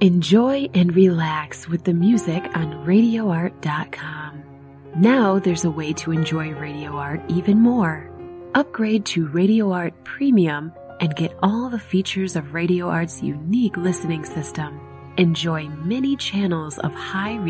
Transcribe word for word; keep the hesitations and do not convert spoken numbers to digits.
Enjoy and relax with the music on radio art dot com. Now there's a way to enjoy Radio Art even more. Upgrade to Radio Art Premium and get all the features of Radio Art's unique listening system. Enjoy many channels of high